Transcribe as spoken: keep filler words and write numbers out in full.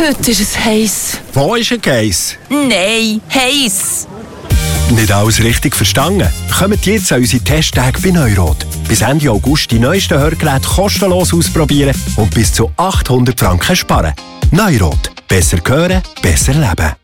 Heute ist es heiß. Wo ist ein Case? Nein, heiß. Nicht alles richtig verstanden? Kommt jetzt an unsere Testtage bei Neurot. Bis Ende August die neuesten Hörgeräte kostenlos ausprobieren und bis zu achthundert Franken sparen. Neurot. Besser hören, besser leben.